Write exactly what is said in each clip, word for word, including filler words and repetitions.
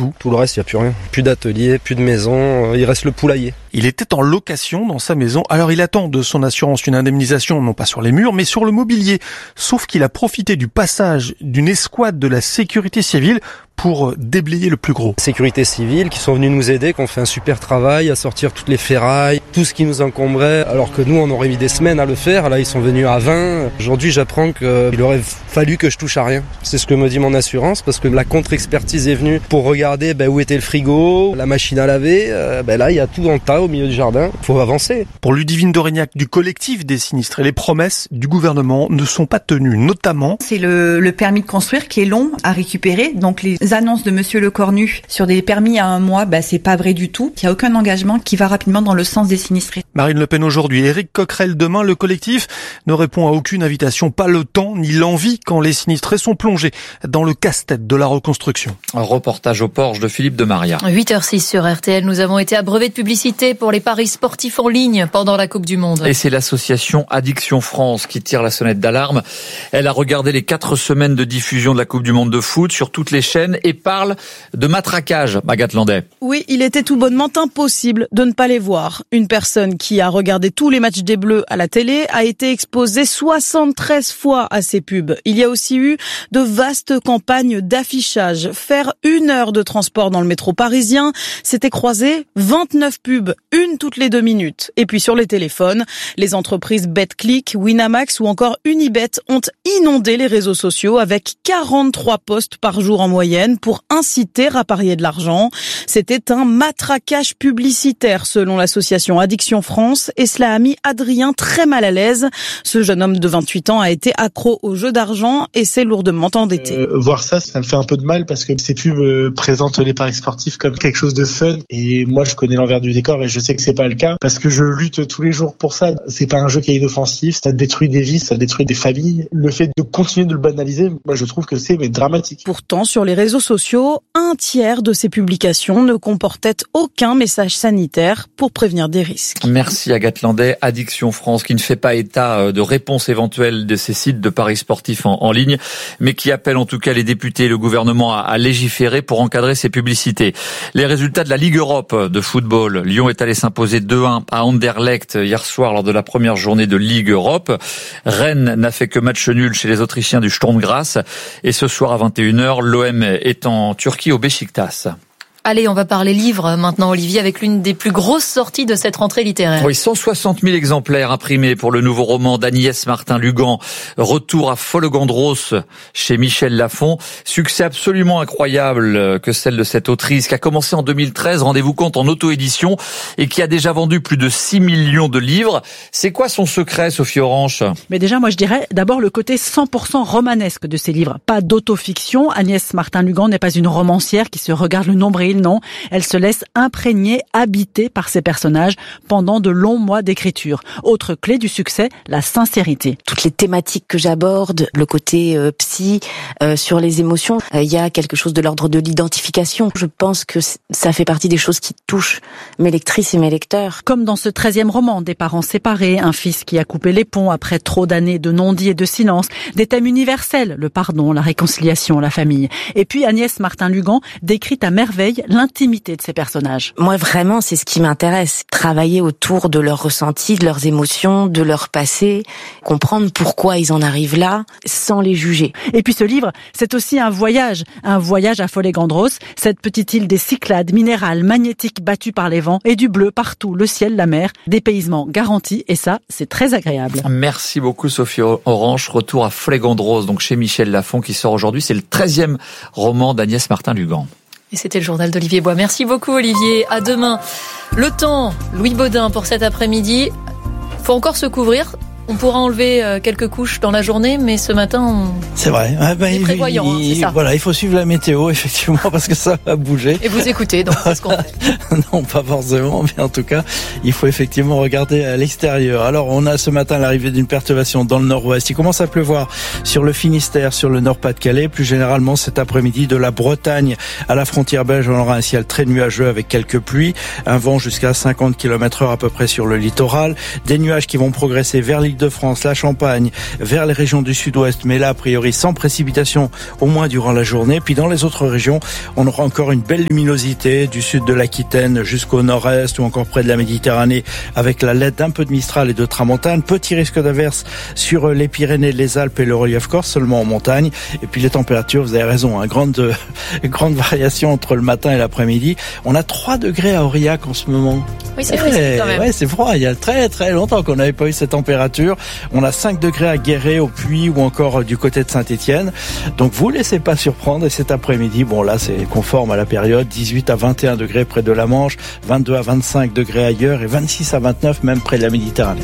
tout. Tout le reste, il n'y a plus rien. Plus d'atelier, plus de maison, il reste le poulailler. Il était en location dans sa maison, alors il attend de son assurance une indemnisation, non pas sur les murs, mais sur le mobilier. Sauf qu'il a profité du passage d'une escouade de la sécurité civile pour déblayer le plus gros. Sécurité civile qui sont venus nous aider, qui ont fait un super travail à sortir toutes les ferrailles, tout ce qui nous encombrait, alors que nous on aurait mis des semaines à le faire. Là ils sont venus à vingt. Aujourd'hui j'apprends qu'il aurait fallu que je touche à rien. C'est ce que me dit mon assurance, parce que la contre-expertise est venue pour regarder ben, où était le frigo, la machine à laver. Euh, ben là il y a tout dans le tas au milieu du jardin. Il faut avancer. Pour Ludivine Dorignac du collectif des sinistrés, les promesses du gouvernement ne sont pas tenues, notamment... C'est le, le permis de construire qui est long à récupérer, donc les annonces de Monsieur Lecornu sur des permis à un mois, bah, c'est pas vrai du tout. Il n'y a aucun engagement qui va rapidement dans le sens des sinistrés. Marine Le Pen aujourd'hui, Éric Coquerel demain, le collectif ne répond à aucune invitation, pas le temps ni l'envie quand les sinistrés sont plongés dans le casse-tête de la reconstruction. Un reportage au Porche de Philippe de Maria. huit heures six sur R T L, nous avons été abreuvés de publicité pour les paris sportifs en ligne pendant la Coupe du Monde. Et c'est l'association Addiction France qui tire la sonnette d'alarme. Elle a regardé les quatre semaines de diffusion de la Coupe du Monde de foot sur toutes les chaînes et parle de matraquage, Agathe Landais. Oui, il était tout bonnement impossible de ne pas les voir. Une personne qui a regardé tous les matchs des Bleus à la télé a été exposée soixante-treize fois à ces pubs. Il y a aussi eu de vastes campagnes d'affichage. Faire une heure de transport dans le métro parisien, c'était croiser vingt-neuf pubs, une toutes les deux minutes. Et puis sur les téléphones, les entreprises BetClick, Winamax ou encore Unibet ont inondé les réseaux sociaux avec quarante-trois posts par jour en moyenne pour inciter à parier de l'argent. C'était un matraquage publicitaire selon l'association Addiction France et cela a mis Adrien très mal à l'aise. Ce jeune homme de vingt-huit ans a été accro au jeu d'argent et s'est lourdement endetté. Euh, voir ça, ça me fait un peu de mal parce que ces pubs euh, présentent les paris sportifs comme quelque chose de fun et moi je connais l'envers du décor et je sais que c'est pas le cas parce que je lutte tous les jours pour ça. C'est pas un jeu qui est inoffensif, ça détruit des vies, ça détruit des familles. Le fait de continuer de le banaliser, moi je trouve que c'est mais dramatique. Pourtant, sur les réseaux sociaux, un tiers de ces publications ne comportaient aucun message sanitaire pour prévenir des risques. Merci Agathe Landais. Addiction France qui ne fait pas état de réponse éventuelle de ces sites de paris sportifs en, en ligne, mais qui appelle en tout cas les députés et le gouvernement à, à légiférer pour encadrer ces publicités. Les résultats de la Ligue Europe de football. Lyon est allé s'imposer deux un à Anderlecht hier soir lors de la première journée de Ligue Europe. Rennes n'a fait que match nul chez les Autrichiens du Sturm Graz. Et ce soir à vingt et une heures, l'O M est en Turquie au Beşiktaş. Allez, on va parler livres maintenant, Olivier, avec l'une des plus grosses sorties de cette rentrée littéraire. Oui, cent soixante mille exemplaires imprimés pour le nouveau roman d'Agnès Martin-Lugan, Retour à Folegandros chez Michel Lafon. Succès absolument incroyable que celle de cette autrice qui a commencé en deux mille treize, rendez-vous compte, en auto-édition et qui a déjà vendu plus de six millions de livres. C'est quoi son secret, Sophie Orange ? Mais déjà, moi je dirais d'abord le côté cent pour cent romanesque de ces livres. Pas d'autofiction. Agnès Martin-Lugan n'est pas une romancière qui se regarde le nombril. Non, elle se laisse imprégner, habiter par ses personnages pendant de longs mois d'écriture. Autre clé du succès, la sincérité. Toutes les thématiques que j'aborde, le côté euh, psy, euh, sur les émotions, il euh, y a quelque chose de l'ordre de l'identification. Je pense que ça fait partie des choses qui touchent mes lectrices et mes lecteurs. Comme dans ce treizième roman, des parents séparés, un fils qui a coupé les ponts après trop d'années de non-dit et de silence, des thèmes universels, le pardon, la réconciliation, la famille. Et puis Agnès Martin-Lugan décrit à merveille l'intimité de ces personnages. Moi, vraiment, c'est ce qui m'intéresse. Travailler autour de leurs ressentis, de leurs émotions, de leur passé, comprendre pourquoi ils en arrivent là, sans les juger. Et puis ce livre, c'est aussi un voyage, un voyage à Folegandros, cette petite île des Cyclades minérales, magnétiques, battues par les vents, et du bleu partout, le ciel, la mer, dépaysement garanti, et ça, c'est très agréable. Merci beaucoup Sophie Orange. Retour à Folegandros, donc chez Michel Lafon, qui sort aujourd'hui. C'est le treizième roman d'Agnès Martin-Lugan. Et c'était le journal d'Olivier Bois. Merci beaucoup Olivier. À demain. Le temps, Louis Baudin pour cet après-midi. Faut encore se couvrir. On pourra enlever quelques couches dans la journée, mais ce matin, on c'est vrai. Ah ben, est prévoyant. Il, hein, c'est ça. Voilà, il faut suivre la météo, effectivement, parce que ça va bouger. Et vous écoutez, donc c'est ce qu'on fait. Non, pas forcément, mais en tout cas, il faut effectivement regarder à l'extérieur. Alors, on a ce matin l'arrivée d'une perturbation dans le nord-ouest. Il commence à pleuvoir sur le Finistère, sur le Nord-Pas-de-Calais. Plus généralement, cet après-midi, de la Bretagne à la frontière belge, on aura un ciel très nuageux avec quelques pluies. Un vent jusqu'à cinquante kilomètres heure à peu près sur le littoral. Des nuages qui vont progresser vers l'île Île-de-France, la Champagne, vers les régions du sud-ouest, mais là, a priori, sans précipitation, au moins durant la journée. Puis dans les autres régions, on aura encore une belle luminosité du sud de l'Aquitaine jusqu'au nord-est ou encore près de la Méditerranée, avec la l'aide d'un peu de Mistral et de Tramontane. Petit risque d'averse sur les Pyrénées, les Alpes et le relief corse, seulement en montagne. Et puis les températures, vous avez raison, hein, grande, grande variation entre le matin et l'après-midi. On a trois degrés à Aurillac en ce moment. Oui, c'est frisqué quand même. Ouais, c'est froid. Il y a très très longtemps qu'on n'avait pas eu cette température. On a cinq degrés à Guéret, au Puy ou encore du côté de Saint-Étienne. Donc vous laissez pas surprendre. Et cet après-midi, bon là c'est conforme à la période, dix-huit à vingt et un degrés près de la Manche, vingt-deux à vingt-cinq degrés ailleurs et vingt-six à vingt-neuf même près de la Méditerranée.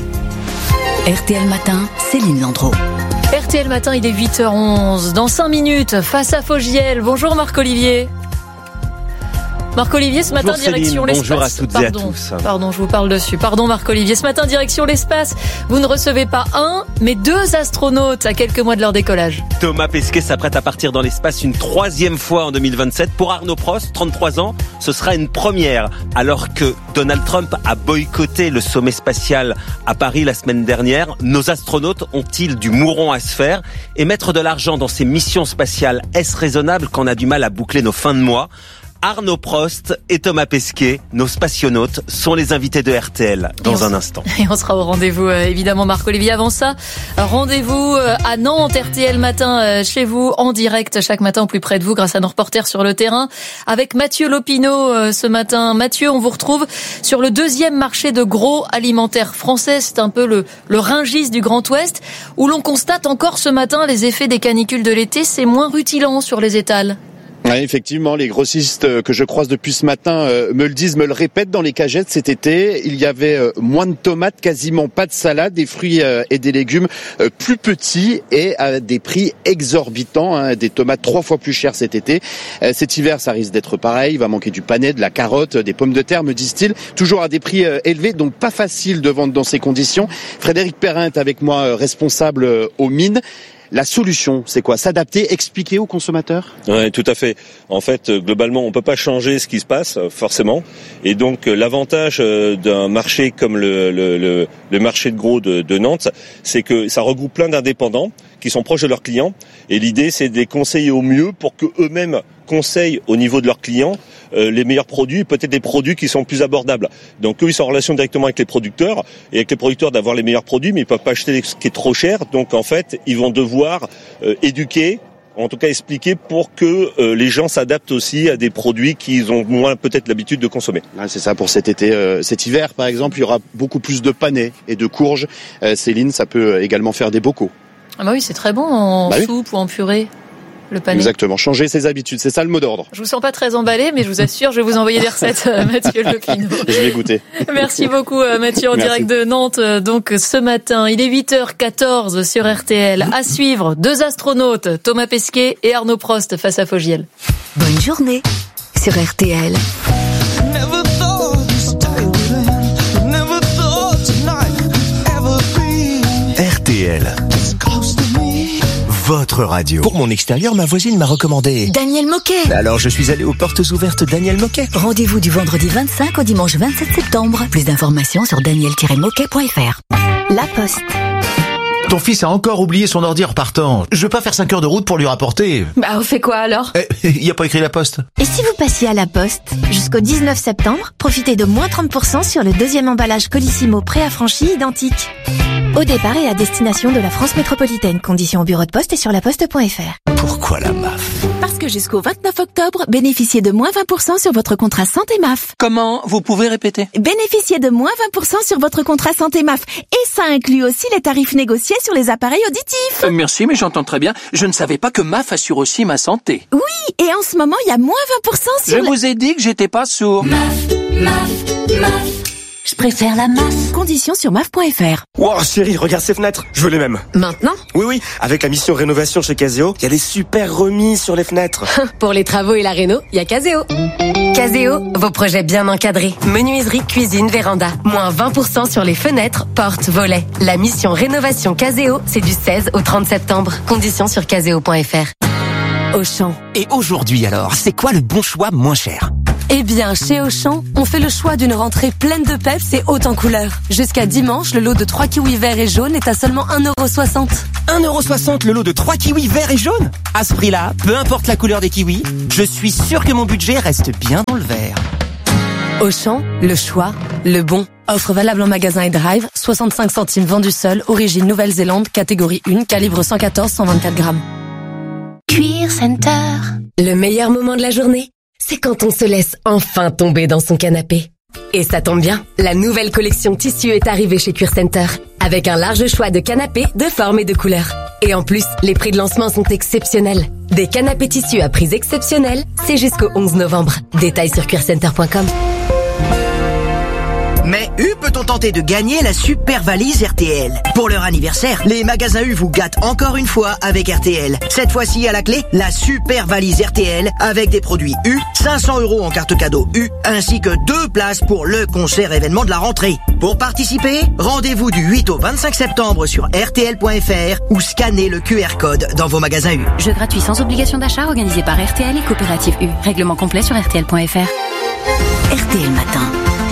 R T L Matin, Céline Landreau. R T L Matin, il est huit heures onze. Dans cinq minutes, face à Fogiel. Bonjour Marc-Olivier. Marc-Olivier, ce bonjour matin, Céline, direction l'espace. Bonjour à toutes Pardon, et à tous. Pardon, je vous parle dessus. Pardon Marc-Olivier. Ce matin, direction l'espace. Vous ne recevez pas un, mais deux astronautes à quelques mois de leur décollage. Thomas Pesquet s'apprête à partir dans l'espace une troisième fois en deux mille vingt-sept. Pour Arnaud Prost, trente-trois ans, ce sera une première. Alors que Donald Trump a boycotté le sommet spatial à Paris la semaine dernière, nos astronautes ont-ils du mouron à se faire? Et mettre de l'argent dans ces missions spatiales, est-ce raisonnable quand on a du mal à boucler nos fins de mois? Arnaud Prost et Thomas Pesquet, nos spationautes, sont les invités de R T L dans un instant. Et on sera au rendez-vous, euh, évidemment, Marc-Olivier. Avant ça, rendez-vous euh, à Nantes, R T L Matin, euh, chez vous, en direct, chaque matin, au plus près de vous, grâce à nos reporters sur le terrain, avec Mathieu Lopineau euh, ce matin. Mathieu, on vous retrouve sur le deuxième marché de gros alimentaire français. C'est un peu le, le Rungis du Grand Ouest, où l'on constate encore ce matin les effets des canicules de l'été. C'est moins rutilant sur les étals. Ouais, effectivement, les grossistes que je croise depuis ce matin euh, me le disent, me le répètent dans les cagettes cet été. Il y avait euh, moins de tomates, quasiment pas de salade, des fruits euh, et des légumes euh, plus petits et à des prix exorbitants, hein, des tomates trois fois plus chères cet été. Euh, cet hiver, ça risque d'être pareil. Il va manquer du panais, de la carotte, des pommes de terre, me disent-ils, toujours à des prix euh, élevés, donc pas facile de vendre dans ces conditions. Frédéric Perrin est avec moi, euh, responsable euh, aux mines. La solution, c'est quoi? S'adapter, expliquer aux consommateurs? Oui, tout à fait. En fait, globalement, on peut pas changer ce qui se passe, forcément. Et donc, l'avantage d'un marché comme le, le, le, le marché de gros de, de Nantes, c'est que ça regroupe plein d'indépendants qui sont proches de leurs clients. Et l'idée, c'est de les conseiller au mieux pour que eux-mêmes conseillent au niveau de leurs clients euh, les meilleurs produits, peut-être des produits qui sont plus abordables. Donc eux, ils sont en relation directement avec les producteurs et avec les producteurs d'avoir les meilleurs produits, mais ils peuvent pas acheter ce qui est trop cher. Donc en fait, ils vont devoir euh, éduquer, en tout cas expliquer pour que euh, les gens s'adaptent aussi à des produits qu'ils ont moins peut-être l'habitude de consommer. Ouais, c'est ça pour cet été, euh, cet hiver par exemple, il y aura beaucoup plus de panais et de courges. Euh, Céline, ça peut également faire des bocaux. Ah bah oui, c'est très bon en bah soupe oui. ou en purée. Le panais. Exactement, changer ses habitudes, c'est ça le mot d'ordre. Je vous sens pas très emballé, mais je vous assure, je vais vous envoyer des recettes, Mathieu Lopineau. Je vais goûter. Merci beaucoup, Mathieu, en Merci. direct de Nantes. Donc ce matin, il est huit heures quatorze sur R T L. À suivre, deux astronautes, Thomas Pesquet et Arnaud Prost face à Fogiel. Bonne journée sur R T L. R T L. Votre radio. Pour mon extérieur, ma voisine m'a recommandé Daniel Moquet. Alors je suis allé aux portes ouvertes Daniel Moquet. Rendez-vous du vendredi vingt-cinq au dimanche vingt-sept septembre. Plus d'informations sur daniel tiret moquet point f r. La Poste. Ton fils a encore oublié son ordi en repartant. Je veux pas faire cinq heures de route pour lui rapporter. Bah on fait quoi alors? Eh, y a pas écrit La Poste. Et si vous passiez à La Poste? Jusqu'au dix-neuf septembre, profitez de moins trente pour cent sur le deuxième emballage Colissimo préaffranchi identique. Au départ et à destination de la France métropolitaine. Conditions au bureau de poste et sur laposte point f r. Pourquoi la M A F? Parce que jusqu'au vingt-neuf octobre, bénéficiez de moins vingt pour cent sur votre contrat santé M A F. Comment? Vous pouvez répéter? Bénéficiez de moins vingt pour cent sur votre contrat santé M A F. Et ça inclut aussi les tarifs négociés sur les appareils auditifs. Euh, merci, mais j'entends très bien. Je ne savais pas que M A F assure aussi ma santé. Oui, et en ce moment, il y a moins vingt pour cent sur... Je le... vous ai dit que j'étais pas sourd. M A F, M A F, M A F. Je préfère la M A F. Conditions sur M A F point f r. Wow, chérie, regarde ces fenêtres. Je veux les mêmes. Maintenant? Oui, oui. Avec la mission rénovation chez Caseo, il y a des super remises sur les fenêtres. Pour les travaux et la réno, il y a Caseo. Caseo, vos projets bien encadrés. Menuiserie, cuisine, véranda. Moins vingt pour cent sur les fenêtres, portes, volets. La mission rénovation Caseo, c'est du seize au trente septembre. Conditions sur caseo point f r. Auchan. Et aujourd'hui alors, c'est quoi le bon choix moins cher? Eh bien, chez Auchan, on fait le choix d'une rentrée pleine de peps et haute en couleurs. Jusqu'à dimanche, le lot de trois kiwis verts et jaunes est à seulement un euro soixante. un euro soixante le lot de trois kiwis verts et jaunes? À ce prix-là, peu importe la couleur des kiwis, je suis sûr que mon budget reste bien dans le vert. Auchan, le choix, le bon. Offre valable en magasin et drive, soixante-cinq centimes vendu seul, origine Nouvelle-Zélande, catégorie un, calibre cent quatorze cent vingt-quatre grammes. Cuir Center. Le meilleur moment de la journée, c'est quand on se laisse enfin tomber dans son canapé. Et ça tombe bien, la nouvelle collection tissu est arrivée chez Cuir Center, avec un large choix de canapés de formes et de couleurs. Et en plus, les prix de lancement sont exceptionnels. Des canapés tissus à prix exceptionnels, c'est jusqu'au onze novembre. Détails sur cuir center point com. Mais U peut-on tenter de gagner la super valise R T L? Pour leur anniversaire, les magasins U vous gâtent encore une fois avec R T L. Cette fois-ci à la clé, la super valise R T L avec des produits U, cinq cents euros en carte cadeau U, ainsi que deux places pour le concert événement de la rentrée. Pour participer, rendez-vous du huit au vingt-cinq septembre sur R T L point F R ou scannez le Q R code dans vos magasins U. Jeu gratuit sans obligation d'achat organisé par R T L et Coopérative U. Règlement complet sur R T L point F R. R T L Matin.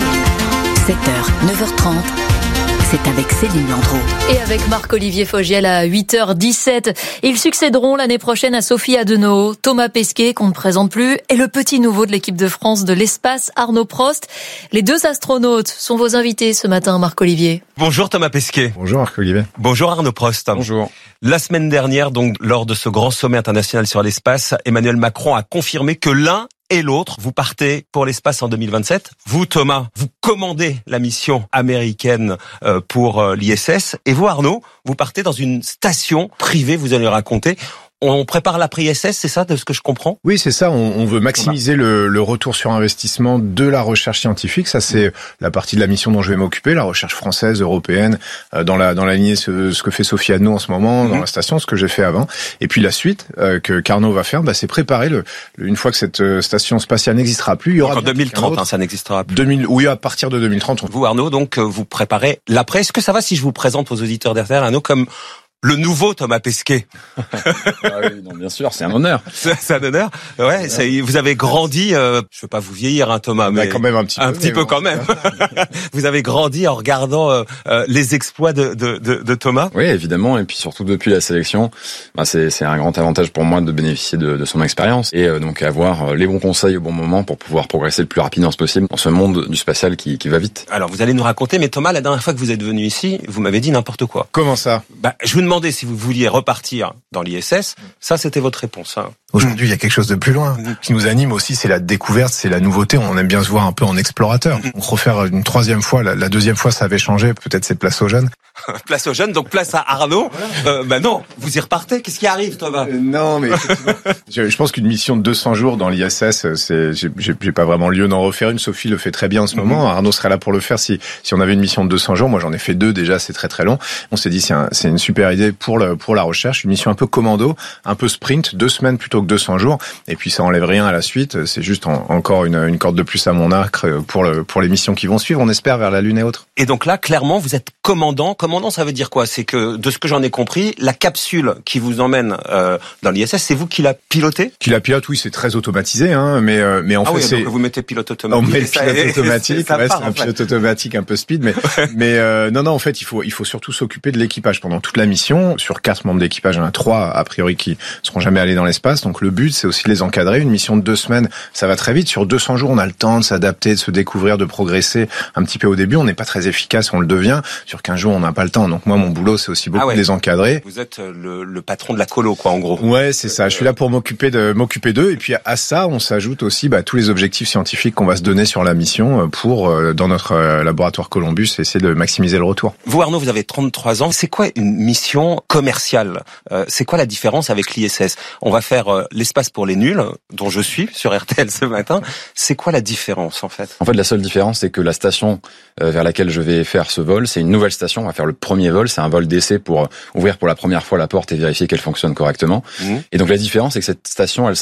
sept heures, neuf heures trente, c'est avec Céline Landreau. Et avec Marc-Olivier Fogiel à huit heures dix-sept. Ils succéderont l'année prochaine à Sophie Adenau, Thomas Pesquet, qu'on ne présente plus, et le petit nouveau de l'équipe de France de l'espace, Arnaud Prost. Les deux astronautes sont vos invités ce matin, Marc-Olivier. Bonjour Thomas Pesquet. Bonjour Marc-Olivier. Bonjour Arnaud Prost. Bonjour. La semaine dernière, donc, lors de ce grand sommet international sur l'espace, Emmanuel Macron a confirmé que l'un et l'autre, vous partez pour l'espace en deux mille vingt-sept. Vous, Thomas, vous commandez la mission américaine pour l'I S S. Et vous, Arnaud, vous partez dans une station privée, vous allez raconter. On prépare l'après-I S S, c'est ça, de ce que je comprends? Oui, c'est ça. On, on veut maximiser le, le retour sur investissement de la recherche scientifique. Ça, c'est la partie de la mission dont je vais m'occuper, la recherche française, européenne, euh, dans la dans la lignée ce, ce que fait Sophie Adenau en ce moment, mm-hmm. dans la station, ce que j'ai fait avant. Et puis la suite euh, que qu'Arnaud va faire, bah, c'est préparer le, le une fois que cette euh, station spatiale n'existera plus, il y aura donc en deux mille trente, hein, ça n'existera plus. deux mille, oui, à partir de deux mille trente. On... Vous, Arnaud, donc vous préparez l'après. Est-ce que ça va si je vous présente aux auditeurs d'R T L, Arnaud, comme le nouveau Thomas Pesquet? Ah oui, non, bien sûr, c'est un honneur. C'est, c'est un honneur. Ouais, c'est, vous avez grandi. Euh, je veux pas vous vieillir, hein, Thomas, mais bah, quand même un petit peu. Un petit peu bon, quand même. Vous avez grandi en regardant euh, euh, les exploits de, de, de, de Thomas. Oui, évidemment, et puis surtout depuis la sélection, bah, c'est, c'est un grand avantage pour moi de bénéficier de, de son expérience et euh, donc avoir les bons conseils au bon moment pour pouvoir progresser le plus rapidement possible dans ce monde du spatial qui, qui va vite. Alors, vous allez nous raconter, mais Thomas, la dernière fois que vous êtes venu ici, vous m'avez dit n'importe quoi. Comment ça? Bah, je vous demandais si vous vouliez repartir dans l'I S S. Ça, c'était votre réponse. Hein. Aujourd'hui, il y a quelque chose de plus loin. Ce qui nous anime aussi, c'est la découverte, c'est la nouveauté. On aime bien se voir un peu en explorateur. Donc refaire une troisième fois, la, la deuxième fois, ça avait changé. Peut-être c'est place aux jeunes. Place aux jeunes, donc place à Arnaud. Euh, bah non, vous y repartez. Qu'est-ce qui arrive, Thomas? euh, Non, mais je, je pense qu'une mission de deux cents jours dans l'I S S, c'est, j'ai, j'ai, j'ai pas vraiment lieu d'en refaire une. Sophie le fait très bien en ce mm-hmm. moment. Arnaud serait là pour le faire si si on avait une mission de deux cents jours. Moi, j'en ai fait deux déjà. C'est très très long. On s'est dit c'est un, c'est une super idée pour le pour la recherche. Une mission un peu commando, un peu sprint, deux semaines plutôt que deux cents jours. Et puis ça enlève rien à la suite. C'est juste en, encore une, une corde de plus à mon arc pour le pour les missions qui vont suivre. On espère vers la Lune et autres. Et donc là, clairement, vous êtes commandant. Commandant, ça veut dire quoi? C'est que, de ce que j'en ai compris, la capsule qui vous emmène euh, dans l'I S S, c'est vous qui la pilotez? Qui la pilote, oui, c'est très automatisé, hein, mais euh, mais en ah fait, oui, c'est donc vous mettez pilote automatique. On met le pilote automatique, ça ouais, part, c'est un en fait. pilote automatique un peu speed, mais mais euh, non non, en fait, il faut il faut surtout s'occuper de l'équipage pendant toute la mission. Sur quatre membres d'équipage, il y en a trois a priori qui seront jamais allés dans l'espace. Donc le but, c'est aussi de les encadrer. Une mission de deux semaines, ça va très vite. Sur deux cents jours, on a le temps de s'adapter, de se découvrir, de progresser un petit peu au début. On n'est pas très efficace, on le devient. Sur quinze jours, on n'a pas le temps. Donc moi, mon boulot, c'est aussi beaucoup ah ouais. de les encadrer. Vous êtes le, le patron de la colo, quoi, en gros. Ouais, c'est ça. Je suis là pour m'occuper de m'occuper d'eux. Et puis à ça, on s'ajoute aussi bah, tous les objectifs scientifiques qu'on va se donner sur la mission pour, euh, dans notre euh, laboratoire Columbus, essayer de maximiser le retour. Vous, Arnaud, vous avez trente-trois ans. C'est quoi une mission commerciale? euh, C'est quoi la différence avec l'I S S? On va faire euh, l'espace pour les nuls, dont je suis sur R T L ce matin. C'est quoi la différence, en fait? En fait, la seule différence, c'est que la station euh, vers laquelle je vais faire ce vol, c'est une nouvelle station. On va faire le premier vol. C'est un vol d'essai pour euh, ouvrir pour la première fois la porte et vérifier qu'elle fonctionne correctement. Mmh. Et donc, la différence, c'est que cette station, elle sera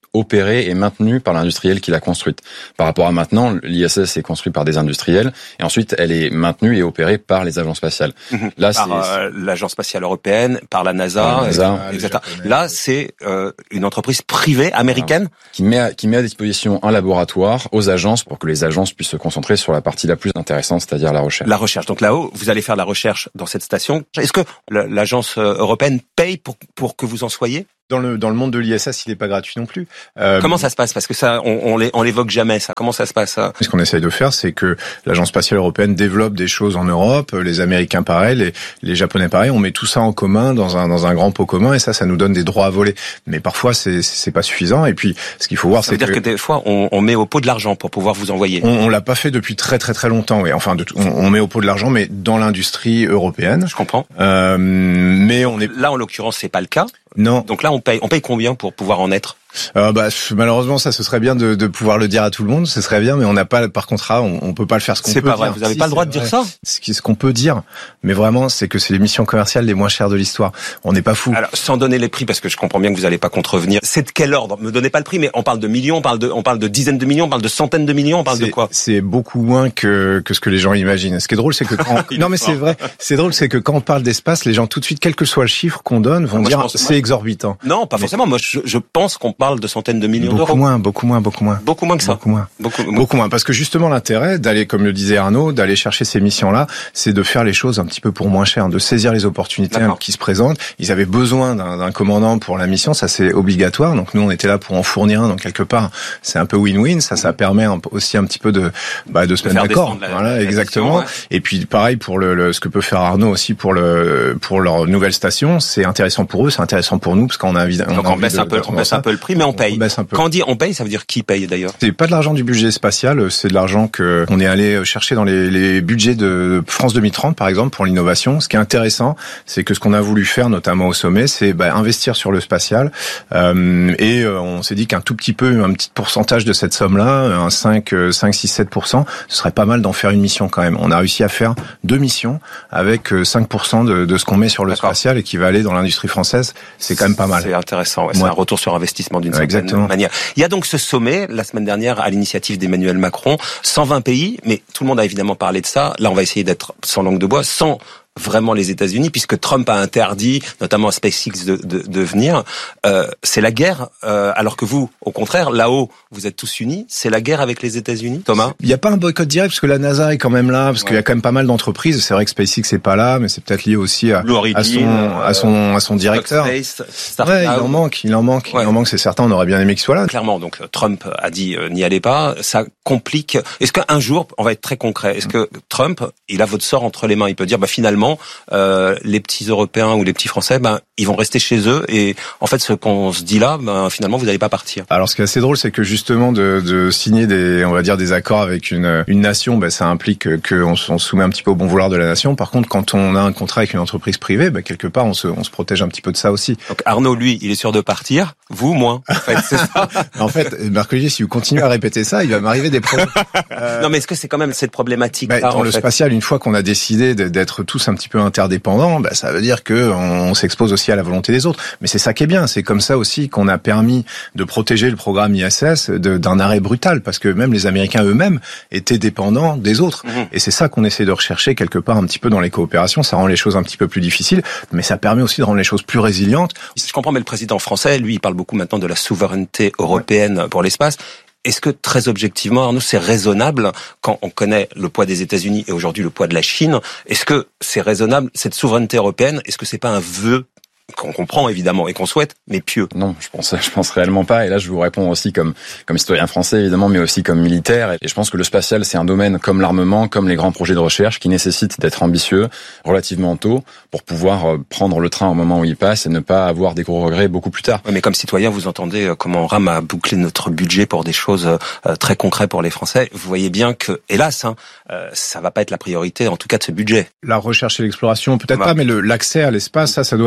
opérée et maintenue par l'industriel qui l'a construite. Par rapport à maintenant, l'I S S est construit par des industriels et ensuite elle est maintenue et opérée par les agences spatiales. Mmh. Là, par c'est euh, l'agence spatiale européenne, par la NASA, par la NASA et cetera. Là, c'est euh, une entreprise privée américaine voilà. qui met à, qui met à disposition un laboratoire aux agences pour que les agences puissent se concentrer sur la partie la plus intéressante, c'est-à-dire la recherche. La recherche. Donc là-haut, vous allez faire la recherche dans cette station. Est-ce que l'agence européenne paye pour pour que vous en soyez ? Dans le dans le monde de l'I S S, il n'est pas gratuit non plus. Euh, Comment ça se passe ? Parce que ça, on, on, on l'évoque jamais. Ça. Comment ça se passe ça ? Ce qu'on essaye de faire, c'est que l'agence spatiale européenne développe des choses en Europe. Les Américains pareil, les, les Japonais pareil. On met tout ça en commun dans un dans un grand pot commun et ça, ça nous donne des droits à voler. Mais parfois, c'est c'est pas suffisant. Et puis, ce qu'il faut voir, c'est que ça veut dire que, que des fois, on, on met au pot de l'argent pour pouvoir vous envoyer. On, on l'a pas fait depuis très très très longtemps. Oui. Enfin, de, on, on met au pot de l'argent, mais dans l'industrie européenne. Je comprends. Euh, mais on est là, en l'occurrence, c'est pas le cas. Non. Donc là, on paye. On paye combien pour pouvoir en être ? Euh, bah, malheureusement, ça, ce serait bien de, de pouvoir le dire à tout le monde. Ce serait bien, mais on n'a pas, par contrat, on, on peut pas le faire ce qu'on peut dire. C'est pas vrai. Dire. Vous avez si, pas le droit de dire vrai. ça. Ce, ce qu'on peut dire, mais vraiment, c'est que c'est les missions commerciales les moins chères de l'histoire. On n'est pas fou. Alors, sans donner les prix, parce que je comprends bien que vous allez pas contrevenir. C'est de quel ordre ? Me donnez pas le prix, mais on parle de millions, on parle de, on parle de dizaines de millions, on parle de centaines de millions, on parle de quoi ? C'est beaucoup moins que que ce que les gens imaginent. Ce qui est drôle, c'est que quand non, mais c'est vrai. C'est drôle, c'est que quand on parle d'espace, les gens tout de suite, quel que soit le chiffre qu'on donne, vont moi, dire pense, c'est moi, exorbitant. Non, pas mais... forcément. Moi, je, je pense qu'on parle de centaines de millions beaucoup d'euros. Beaucoup moins, beaucoup moins, beaucoup moins. Beaucoup moins que ça. Beaucoup moins. Beaucoup, beaucoup. beaucoup moins. Parce que justement, l'intérêt d'aller, comme le disait Arnaud, d'aller chercher ces missions-là, c'est de faire les choses un petit peu pour moins cher, de saisir les opportunités D'accord. qui se présentent. Ils avaient besoin d'un, d'un commandant pour la mission, ça c'est obligatoire. Donc nous, on était là pour en fournir un. Donc quelque part, c'est un peu win-win. Ça, ça permet un, aussi un petit peu de, bah, de se de mettre d'accord. La, voilà, la exactement. Mission, ouais. Et puis pareil pour le, le, ce que peut faire Arnaud aussi pour le, pour leur nouvelle station. C'est intéressant pour eux, c'est intéressant pour nous parce qu'on a envie. Donc on, on baisse de, un peu, on baisse un peu le prix, mais on paye. On Quand on dit on paye, ça veut dire qui paye d'ailleurs ? C'est pas de l'argent du budget spatial, c'est de l'argent que on est allé chercher dans les, les budgets de France deux mille trente par exemple pour l'innovation. Ce qui est intéressant, c'est que ce qu'on a voulu faire notamment au sommet, c'est bah, investir sur le spatial euh, et euh, on s'est dit qu'un tout petit peu, un petit pourcentage de cette somme-là, un cinq, six, sept pour cent, ce serait pas mal d'en faire une mission quand même. On a réussi à faire deux missions avec cinq pour cent de, de ce qu'on met sur le D'accord. spatial et qui va aller dans l'industrie française. C'est quand même pas mal. C'est intéressant. Ouais, ouais. C'est un retour sur investissement d'une certaine Exactement. manière. Il y a donc ce sommet la semaine dernière à l'initiative d'Emmanuel Macron, cent vingt pays, mais tout le monde a évidemment parlé de ça. Là, on va essayer d'être sans langue de bois, sans vraiment les États-Unis, puisque Trump a interdit, notamment à SpaceX, de, de, de venir. Euh, c'est la guerre, euh, alors que vous, au contraire, là-haut, vous êtes tous unis. C'est la guerre avec les États-Unis, Thomas ? Il n'y a pas un boycott direct, parce que la NASA est quand même là, parce ouais. qu'il y a quand même pas mal d'entreprises. C'est vrai que SpaceX n'est pas là, mais c'est peut-être lié aussi à, à son, à son, à son directeur. Space, ouais, il en manque, il en manque, ouais. il en manque. C'est certain, on aurait bien aimé qu'il soit là. Clairement, donc Trump a dit euh, n'y allez pas. Ça complique. Est-ce qu'un jour, on va être très concret, est-ce que Trump, il a votre sort entre les mains ? Il peut dire, bah finalement. Euh, les petits Européens ou les petits Français, ben ils vont rester chez eux et en fait ce qu'on se dit là, ben finalement vous n'allez pas partir. Alors ce qui est assez drôle, c'est que justement de, de signer des, on va dire des accords avec une une nation, ben ça implique qu'on on se soumet un petit peu au bon vouloir de la nation. Par contre, quand on a un contrat avec une entreprise privée, ben quelque part on se on se protège un petit peu de ça aussi. Donc Arnaud, lui, il est sûr de partir, vous moins. En fait, c'est ça. En fait, Marc-Olivier, si vous continuez à répéter ça, il va m'arriver des problèmes. Euh... Non, mais est-ce que c'est quand même cette problématique ben, là, dans en le fait spatial, une fois qu'on a décidé d'être tous un petit peu interdépendants, bah, ça veut dire que on s'expose aussi à la volonté des autres. Mais c'est ça qui est bien. C'est comme ça aussi qu'on a permis de protéger le programme I S S de, d'un arrêt brutal, parce que même les Américains eux-mêmes étaient dépendants des autres. Mmh. Et c'est ça qu'on essaie de rechercher quelque part un petit peu dans les coopérations. Ça rend les choses un petit peu plus difficiles, mais ça permet aussi de rendre les choses plus résilientes. Je comprends, mais le président français, lui, il parle beaucoup maintenant de la souveraineté européenne ouais. pour l'espace. Est-ce que, très objectivement, Arnaud, c'est raisonnable, quand on connaît le poids des États-Unis et aujourd'hui le poids de la Chine, est-ce que c'est raisonnable, cette souveraineté européenne, est-ce que c'est pas un vœu qu'on comprend évidemment et qu'on souhaite, mais pieux? Non, je pense, je pense réellement pas. Et là, je vous réponds aussi comme comme citoyen français évidemment, mais aussi comme militaire. Et je pense que le spatial, c'est un domaine comme l'armement, comme les grands projets de recherche, qui nécessite d'être ambitieux relativement tôt pour pouvoir prendre le train au moment où il passe et ne pas avoir des gros regrets beaucoup plus tard. Oui, mais comme citoyen, vous entendez comment on rame à boucler notre budget pour des choses très concrètes pour les Français. Vous voyez bien que, hélas, hein, ça va pas être la priorité, en tout cas de ce budget. La recherche et l'exploration, peut-être bah. pas, mais le, l'accès à l'espace, ça, ça doit être en tout cas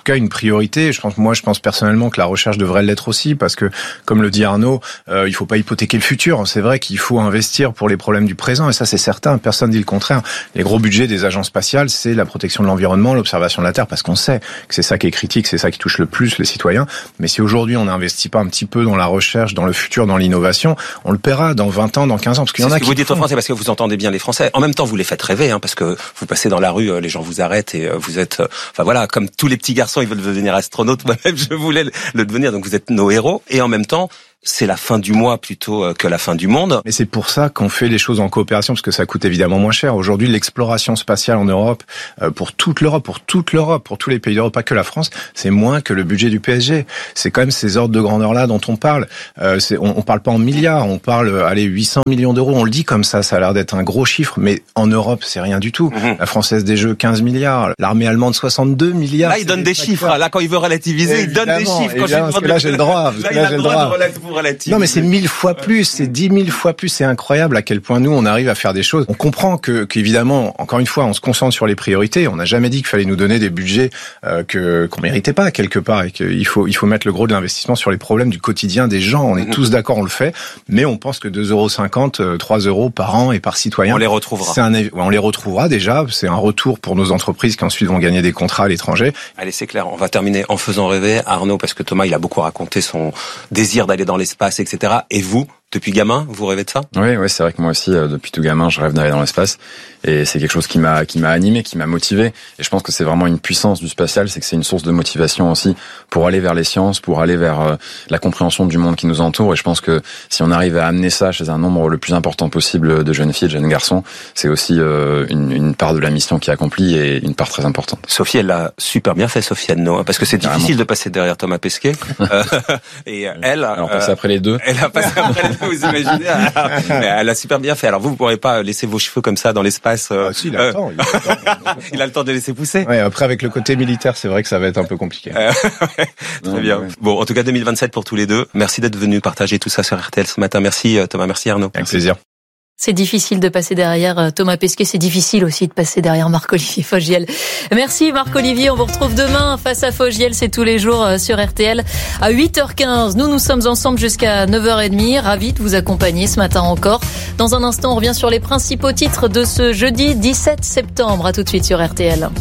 cas une priorité. Je pense, moi, je pense personnellement que la recherche devrait l'être aussi, parce que, comme le dit Arnaud, euh, il faut pas hypothéquer le futur. C'est vrai qu'il faut investir pour les problèmes du présent, et ça, c'est certain. Personne dit le contraire. Les gros budgets des agences spatiales, c'est la protection de l'environnement, l'observation de la Terre, parce qu'on sait que c'est ça qui est critique, c'est ça qui touche le plus les citoyens. Mais si aujourd'hui on n'investit pas un petit peu dans la recherche, dans le futur, dans l'innovation, on le paiera dans vingt ans, dans quinze ans, parce qu'il y en a qui. Ce que vous dites aux Français, parce que vous entendez bien les Français. En même temps, vous les faites rêver, hein, parce que vous passez dans la rue, les gens vous arrêtent et vous êtes, enfin voilà, comme tous les petits garçons, ils veulent devenir astronautes. Moi-même, je voulais le devenir. Donc vous êtes nos héros. Et en même temps, c'est la fin du mois plutôt que la fin du monde. Mais c'est pour ça qu'on fait les choses en coopération, parce que ça coûte évidemment moins cher. Aujourd'hui, l'exploration spatiale en Europe, pour toute l'Europe, pour toute l'Europe, pour tous les pays d'Europe, pas que la France, c'est moins que le budget du P S G. C'est quand même ces ordres de grandeur-là dont on parle. Euh, c'est, on, on parle pas en milliards, on parle, allez, huit cents millions d'euros. On le dit comme ça, ça a l'air d'être un gros chiffre, mais en Europe, c'est rien du tout. Mmh. La Française des Jeux, quinze milliards. L'armée allemande, soixante-deux milliards. Là, il donne des chiffres. Là, quand il veut relativiser, il donne des chiffres. Quand parce que là, j'ai le droit. Là, il a le droit de relativiser. Non, mais c'est mille fois plus, c'est dix mille fois plus. C'est incroyable à quel point nous, on arrive à faire des choses. On comprend que, qu'évidemment, encore une fois, on se concentre sur les priorités. On n'a jamais dit qu'il fallait nous donner des budgets euh, que qu'on méritait pas quelque part, et qu'il faut il faut mettre le gros de l'investissement sur les problèmes du quotidien des gens. On est mmh. tous d'accord, on le fait, mais on pense que deux euros cinquante, trois euros par an et par citoyen, on les retrouvera. C'est un, on les retrouvera déjà. C'est un retour pour nos entreprises qui ensuite vont gagner des contrats à l'étranger. Allez, c'est clair. On va terminer en faisant rêver Arnaud, parce que Thomas, il a beaucoup raconté son désir d'aller dans l'espace, et cetera. Et vous, depuis gamin, vous rêvez de ça? Oui, oui, c'est vrai que moi aussi, euh, depuis tout gamin, je rêve d'aller dans l'espace. Et c'est quelque chose qui m'a, qui m'a animé, qui m'a motivé. Et je pense que c'est vraiment une puissance du spatial, c'est que c'est une source de motivation aussi pour aller vers les sciences, pour aller vers euh, la compréhension du monde qui nous entoure. Et je pense que si on arrive à amener ça chez un nombre le plus important possible de jeunes filles et de jeunes garçons, c'est aussi euh, une, une part de la mission qui est accomplie et une part très importante. Sophie, elle l'a super bien fait, Sophie Adno, parce que c'est Carrément. difficile de passer derrière Thomas Pesquet. euh, et elle, alors passer euh, après les deux. Elle a passé après les deux. Vous imaginez, elle, elle a super bien fait. Alors vous, vous pourrez pas laisser vos cheveux comme ça dans l'espace. Euh, ah, si, il a le temps. Il a le temps, il a le temps de laisser pousser. Ouais, après avec le côté militaire, c'est vrai que ça va être un peu compliqué. Euh, ouais, très non, bien. Ouais. Bon, en tout cas deux mille vingt-sept pour tous les deux. Merci d'être venus partager tout ça sur R T L ce matin. Merci Thomas, merci Arnaud. Avec plaisir. C'est difficile de passer derrière Thomas Pesquet, c'est difficile aussi de passer derrière Marc-Olivier Fogiel. Merci Marc-Olivier, on vous retrouve demain face à Fogiel, c'est tous les jours sur R T L à huit heures quinze. Nous, nous sommes ensemble jusqu'à neuf heures trente, ravis de vous accompagner ce matin encore. Dans un instant, on revient sur les principaux titres de ce jeudi dix-sept septembre. À tout de suite sur R T L.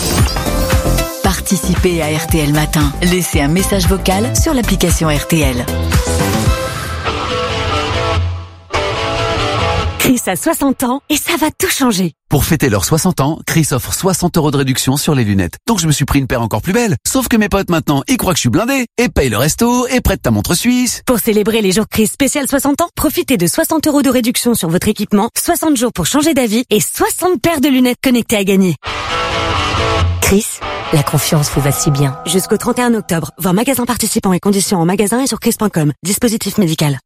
Participez à R T L Matin. Laissez un message vocal sur l'application R T L. Chris a soixante ans et ça va tout changer. Pour fêter leurs soixante ans, Chris offre soixante euros de réduction sur les lunettes. Donc je me suis pris une paire encore plus belle. Sauf que mes potes maintenant, ils croient que je suis blindé et payent le resto et prêtent ta montre suisse. Pour célébrer les jours Chris spécial soixante ans, profitez de soixante euros de réduction sur votre équipement, soixante jours pour changer d'avis et soixante paires de lunettes connectées à gagner. Chris, la confiance vous va si bien. Jusqu'au trente et un octobre, voir magasin participants et conditions en magasin et sur chris point com. Dispositif médical.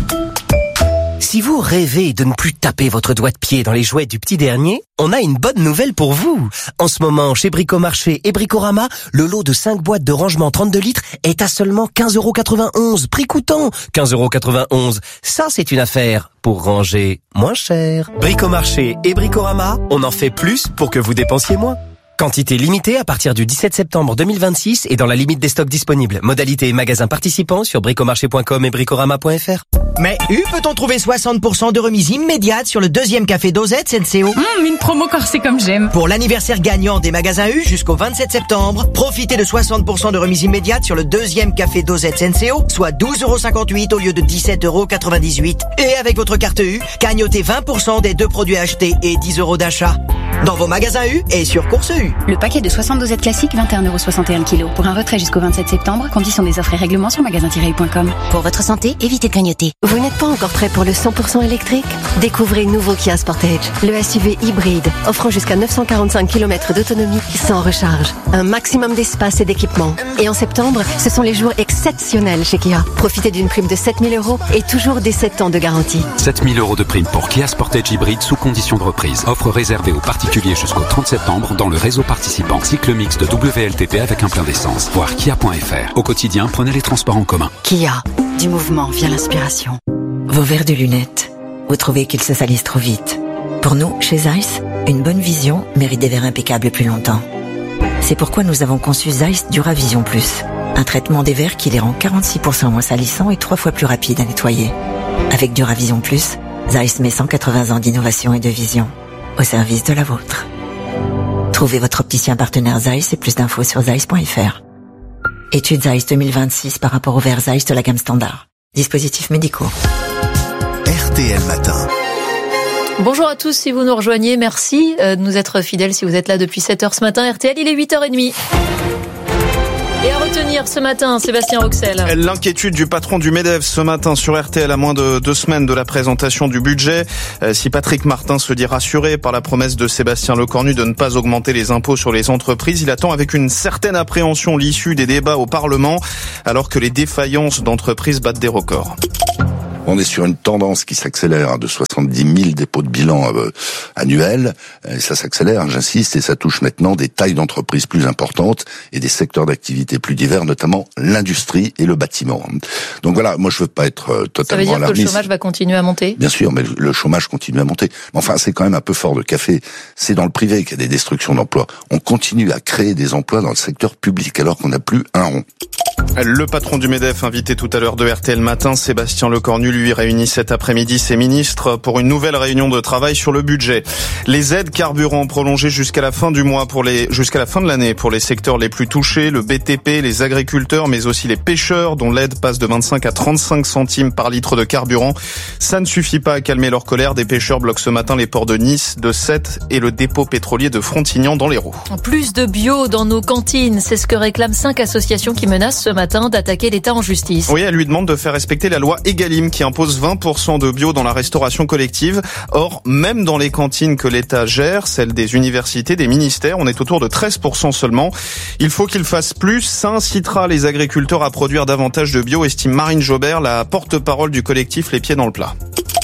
Si vous rêvez de ne plus taper votre doigt de pied dans les jouets du petit dernier, on a une bonne nouvelle pour vous. En ce moment, chez Bricomarché et Bricorama, le lot de cinq boîtes de rangement trente-deux litres est à seulement quinze euros quatre-vingt-onze. Prix coûtant quinze euros quatre-vingt-onze. Ça, c'est une affaire pour ranger moins cher. Bricomarché et Bricorama, on en fait plus pour que vous dépensiez moins. Quantité limitée à partir du dix-sept septembre deux mille vingt-six et dans la limite des stocks disponibles. Modalité et magasins participants sur bricomarché point com et bricorama point f r. Mais U, peut-on trouver soixante pour cent de remise immédiate sur le deuxième café Dosette Senseo? Mmh, une promo corsée comme j'aime. Pour l'anniversaire gagnant des magasins U jusqu'au vingt-sept septembre, profitez de soixante pour cent de remise immédiate sur le deuxième café Dosette Senseo, soit douze euros cinquante-huit au lieu de dix-sept euros quatre-vingt-dix-huit. Et avec votre carte U, gagnotez vingt pour cent des deux produits achetés et dix euros d'achat. Dans vos magasins U et sur Course U. Le paquet de soixante dosettes classiques, vingt et un euros soixante et un kilos. Pour un retrait jusqu'au vingt-sept septembre, conditions des offres et règlements sur magasin tiret u point com. Pour votre santé, évitez de grignoter. Vous n'êtes pas encore prêt pour le cent pour cent électrique? Découvrez le nouveau Kia Sportage, le S U V hybride, offrant jusqu'à neuf cent quarante-cinq kilomètres d'autonomie sans recharge. Un maximum d'espace et d'équipement. Et en septembre, ce sont les jours exceptionnels chez Kia. Profitez d'une prime de sept mille euros et toujours des sept ans de garantie. sept mille euros de prime pour Kia Sportage hybride sous condition de reprise. Offre réservée aux particuliers jusqu'au trente septembre dans le réseau participant. Cycle mix de W L T P avec un plein d'essence. Voir kia point f r. Au quotidien, prenez les transports en commun. Kia, du mouvement vient l'inspiration. Vos verres de lunettes, vous trouvez qu'ils se salissent trop vite. Pour nous, chez Zeiss, une bonne vision mérite des verres impeccables plus longtemps. C'est pourquoi nous avons conçu Zeiss Duravision Plus. Un traitement des verres qui les rend quarante-six pour cent moins salissants et trois fois plus rapides à nettoyer. Avec Duravision Plus, Zeiss met cent quatre-vingts ans d'innovation et de vision au service de la vôtre. Trouvez votre opticien partenaire Zeiss et plus d'infos sur zeiss point f r. Étude Zeiss deux mille vingt-six par rapport aux verres Zeiss de la gamme standard. Dispositifs médicaux. R T L Matin. Bonjour à tous si vous nous rejoignez. Merci de nous être fidèles si vous êtes là depuis sept heures ce matin. R T L, il est huit heures trente. Et à retenir ce matin, Sébastien Roxel. L'inquiétude du patron du MEDEF ce matin sur R T L à moins de deux semaines de la présentation du budget. Si Patrick Martin se dit rassuré par la promesse de Sébastien Lecornu de ne pas augmenter les impôts sur les entreprises, il attend avec une certaine appréhension l'issue des débats au Parlement, alors que les défaillances d'entreprises battent des records. On est sur une tendance qui s'accélère de soixante-dix mille dépôts de bilan euh, annuels. Et ça s'accélère, j'insiste, et ça touche maintenant des tailles d'entreprises plus importantes et des secteurs d'activité plus divers, notamment l'industrie et le bâtiment. Donc voilà, moi je veux pas être euh, totalement alarmiste. Ça veut dire alarmiste. que le chômage va continuer à monter ? Bien sûr, mais le chômage continue à monter. Enfin, c'est quand même un peu fort de café. C'est dans le privé qu'il y a des destructions d'emplois. On continue à créer des emplois dans le secteur public alors qu'on n'a plus un rond. Le patron du MEDEF, invité tout à l'heure de R T L Matin, Sébastien Lecornu, lui réunit cet après-midi ses ministres pour une nouvelle réunion de travail sur le budget. Les aides carburant prolongées jusqu'à la fin du mois pour les, jusqu'à la fin de l'année pour les secteurs les plus touchés, le B T P, les agriculteurs, mais aussi les pêcheurs, dont l'aide passe de vingt-cinq à trente-cinq centimes par litre de carburant. Ça ne suffit pas à calmer leur colère. Des pêcheurs bloquent ce matin les ports de Nice, de Sète et le dépôt pétrolier de Frontignan dans l'Hérault. Plus de bio dans nos cantines, c'est ce que réclament cinq associations qui menacent ce matin d'attaquer l'État en justice. Oui, elle lui demande de faire respecter la loi Egalim qui impose vingt pour cent de bio dans la restauration collective. Or, même dans les cantines que l'État gère, celles des universités, des ministères, on est autour de treize pour cent seulement. Il faut qu'il fasse plus. Ça incitera les agriculteurs à produire davantage de bio, estime Marine Jobert, la porte-parole du collectif Les Pieds dans le Plat.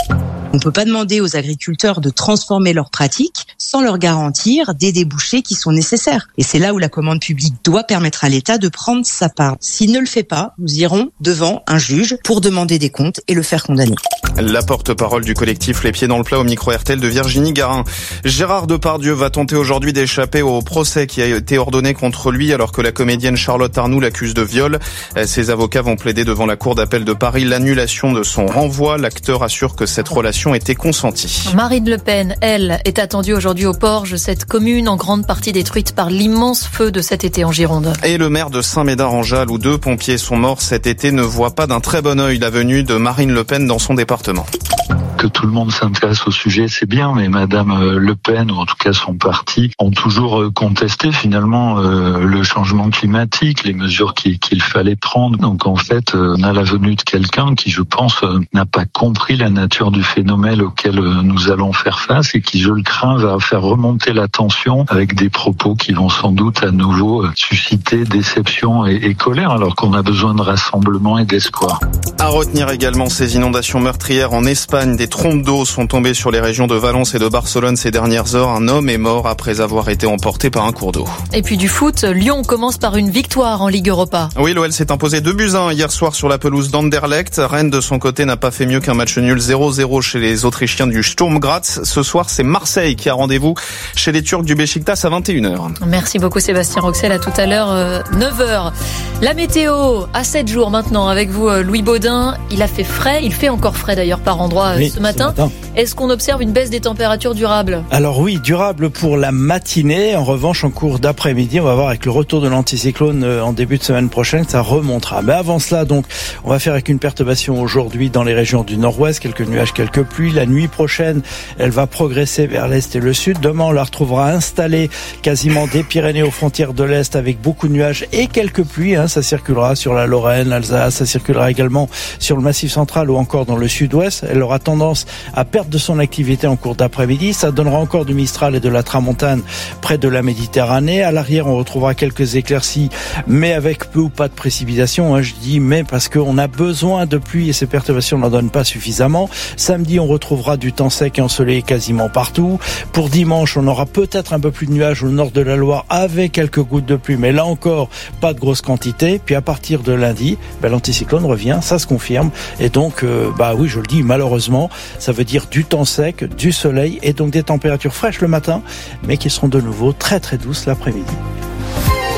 On ne peut pas demander aux agriculteurs de transformer leurs pratiques sans leur garantir des débouchés qui sont nécessaires. Et c'est là où la commande publique doit permettre à l'État de prendre sa part. S'il ne le fait pas, nous irons devant un juge pour demander des comptes et le faire condamner. La porte-parole du collectif Les Pieds dans le Plat au micro R T L de Virginie Garin. Gérard Depardieu va tenter aujourd'hui d'échapper au procès qui a été ordonné contre lui alors que la comédienne Charlotte Arnoult l'accuse de viol. Ses avocats vont plaider devant la Cour d'appel de Paris l'annulation de son renvoi. L'acteur assure que cette relation était consentie. Marine Le Pen, elle, est attendue aujourd'hui au Porge, cette commune en grande partie détruite par l'immense feu de cet été en Gironde. Et le maire de Saint-Médard-en-Jalles, où deux pompiers sont morts cet été, ne voit pas d'un très bon œil la venue de Marine Le Pen dans son département. Que tout le monde s'intéresse au sujet, c'est bien, mais Madame Le Pen, ou en tout cas son parti, ont toujours contesté finalement euh, le changement climatique, les mesures qu'il, qu'il fallait prendre. Donc en fait, euh, on a la venue de quelqu'un qui, je pense, euh, n'a pas compris la nature du phénomène auquel euh, nous allons faire face et qui, je le crains, va faire remonter la tension avec des propos qui vont sans doute à nouveau euh, susciter déception et, et colère, alors qu'on a besoin de rassemblement et d'espoir. À retenir également ces inondations meurtrières en Espagne. Des trompes d'eau sont tombées sur les régions de Valence et de Barcelone ces dernières heures. Un homme est mort après avoir été emporté par un cours d'eau. Et puis du foot, Lyon commence par une victoire en Ligue Europa. Oui, l'O L s'est imposé deux buts à un hier soir sur la pelouse d'Anderlecht. Rennes, de son côté, n'a pas fait mieux qu'un match nul zéro zéro chez les Autrichiens du Sturm Graz. Ce soir, c'est Marseille qui a rendez-vous chez les Turcs du Beşiktaş à vingt et une heures. Merci beaucoup Sébastien Roxel, à tout à l'heure, euh, neuf heures. La météo, à sept jours maintenant, avec vous Louis Baudin. Il a fait frais, il fait encore frais d'ailleurs par endroit oui, ce, matin. ce matin. Est-ce qu'on observe une baisse des températures durable ? Alors oui, durable pour la matinée. En revanche, en cours d'après-midi, on va voir avec le retour de l'anticyclone en début de semaine prochaine, ça remontera. Mais avant cela, donc, on va faire avec une perturbation aujourd'hui dans les régions du nord-ouest, quelques nuages, quelques pluies. La nuit prochaine, elle va progresser vers l'est et le sud. Demain, on la retrouvera installée quasiment des Pyrénées aux frontières de l'est avec beaucoup de nuages et quelques pluies. Hein. Ça circulera sur la Lorraine, l'Alsace, ça circulera également sur le Massif central ou encore dans le sud-ouest. Elle aura tendance à perdre de son activité en cours d'après-midi. Ça donnera encore du Mistral et de la Tramontane près de la Méditerranée. À l'arrière, on retrouvera quelques éclaircies, mais avec peu ou pas de précipitations. Hein, je dis mais parce qu'on a besoin de pluie et ces perturbations n'en donnent pas suffisamment. Samedi, on retrouvera du temps sec et ensoleillé quasiment partout. Pour dimanche, on aura peut-être un peu plus de nuages au nord de la Loire avec quelques gouttes de pluie, mais là encore, pas de grosse quantité. Puis à partir de lundi, ben, l'anticyclone revient, ça se confirme. Et donc, euh, bah oui, je le dis, malheureusement, ça veut dire du temps sec, du soleil et donc des températures fraîches le matin, mais qui seront de nouveau très très douces l'après-midi.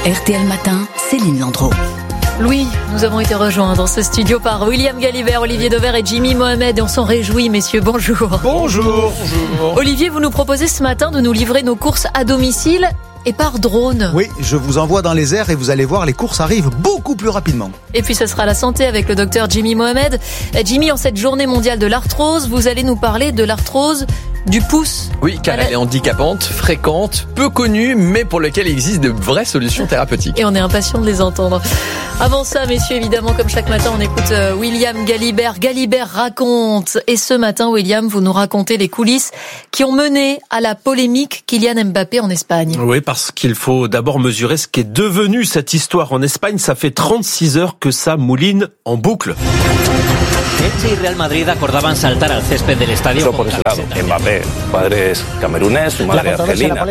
R T L Matin, Céline Landreau. Louis, nous avons été rejoints dans ce studio par William Galibert, Olivier Dauvert et Jimmy Mohamed et on s'en réjouit, messieurs, bonjour. Bonjour. Bonjour. Olivier, vous nous proposez ce matin de nous livrer nos courses à domicile et par drone. Oui, je vous envoie dans les airs et vous allez voir, les courses arrivent beaucoup plus rapidement. Et puis ce sera la santé avec le docteur Jimmy Mohamed. Jimmy, en cette journée mondiale de l'arthrose, vous allez nous parler de l'arthrose du pouce. Oui, car elle est handicapante, fréquente, peu connue, mais pour laquelle il existe de vraies solutions thérapeutiques. Et on est impatient de les entendre. Avant ça, messieurs, évidemment, comme chaque matin, on écoute William Galibert. Galibert raconte. Et ce matin, William, vous nous racontez les coulisses qui ont mené à la polémique Kylian Mbappé en Espagne. Oui, parce qu'il faut d'abord mesurer ce qu'est devenu cette histoire en Espagne. Ça fait trente-six heures que ça mouline en boucle. Elche y Real Madrid acordaban saltar al césped del estadio. Por ese lado, Mbappé, padre es camerunés, su madre argelina.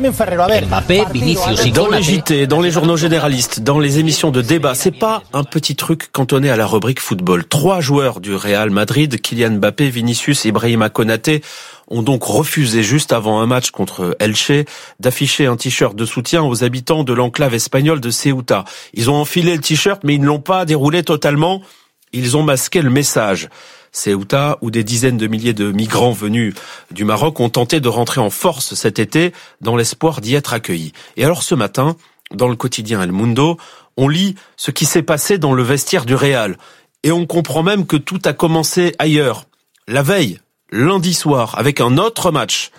Mbappé, Vinicius y Dans les J T, dans les journaux généralistes, dans les émissions de débat, c'est pas un petit truc cantonné à la rubrique football. Trois joueurs du Real Madrid, Kylian Mbappé, Vinicius et Ibrahima Konaté, ont donc refusé juste avant un match contre Elche d'afficher un t-shirt de soutien aux habitants de l'enclave espagnole de Ceuta. Ils ont enfilé le t-shirt, mais ils ne l'ont pas déroulé totalement. Ils ont masqué le message. Ceuta, où des dizaines de milliers de migrants venus du Maroc ont tenté de rentrer en force cet été dans l'espoir d'y être accueillis. Et alors ce matin, dans le quotidien El Mundo, on lit ce qui s'est passé dans le vestiaire du Real. Et on comprend même que tout a commencé ailleurs. La veille, lundi soir, avec un autre match.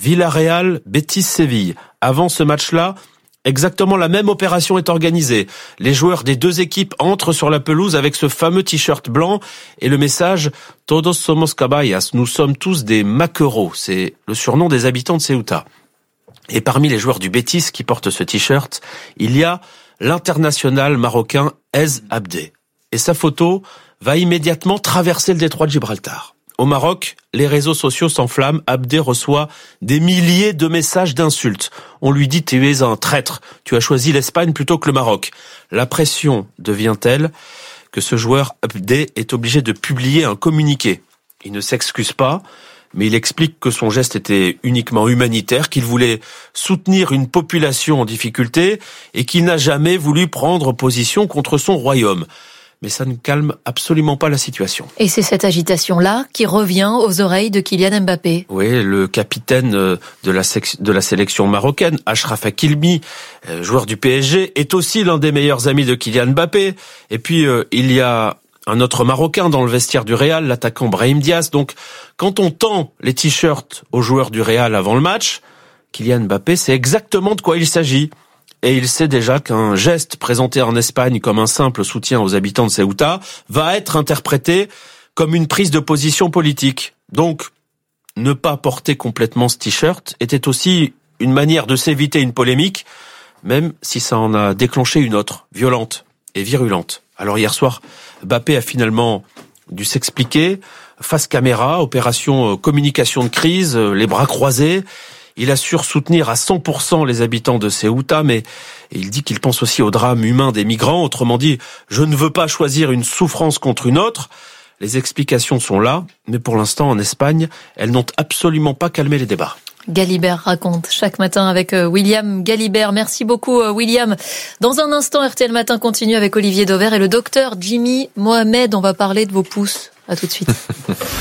Villarreal-Betis-Séville. Avant ce match-là, exactement la même opération est organisée. Les joueurs des deux équipes entrent sur la pelouse avec ce fameux t-shirt blanc et le message « Todos somos caballas », nous sommes tous des maquereaux. C'est le surnom des habitants de Ceuta. Et parmi les joueurs du Betis qui portent ce t-shirt, il y a l'international marocain Ez Abdé. Et sa photo va immédiatement traverser le détroit de Gibraltar. Au Maroc, les réseaux sociaux s'enflamment. Abdé reçoit des milliers de messages d'insultes. On lui dit « Tu es un traître, tu as choisi l'Espagne plutôt que le Maroc ». La pression devient telle que ce joueur Abdé est obligé de publier un communiqué. Il ne s'excuse pas, mais il explique que son geste était uniquement humanitaire, qu'il voulait soutenir une population en difficulté et qu'il n'a jamais voulu prendre position contre son royaume. Mais ça ne calme absolument pas la situation. Et c'est cette agitation-là qui revient aux oreilles de Kylian Mbappé. Oui, le capitaine de la, sec- de la sélection marocaine, Achraf Hakimi, joueur du P S G, est aussi l'un des meilleurs amis de Kylian Mbappé. Et puis, euh, il y a un autre Marocain dans le vestiaire du Real, l'attaquant Brahim Diaz. Donc, quand on tend les t-shirts aux joueurs du Real avant le match, Kylian Mbappé sait exactement de quoi il s'agit. Et il sait déjà qu'un geste présenté en Espagne comme un simple soutien aux habitants de Ceuta va être interprété comme une prise de position politique. Donc, ne pas porter complètement ce t-shirt était aussi une manière de s'éviter une polémique, même si ça en a déclenché une autre, violente et virulente. Alors hier soir, Mbappé a finalement dû s'expliquer face caméra, opération communication de crise, les bras croisés. Il assure soutenir à cent pour cent les habitants de Ceuta, mais il dit qu'il pense aussi au drame humain des migrants. Autrement dit, je ne veux pas choisir une souffrance contre une autre. Les explications sont là, mais pour l'instant, en Espagne, elles n'ont absolument pas calmé les débats. Galibert raconte chaque matin avec William Galibert. Merci beaucoup, William. Dans un instant, R T L Matin continue avec Olivier Dauvert et le docteur Jimmy Mohamed. On va parler de vos pouces. À tout de suite.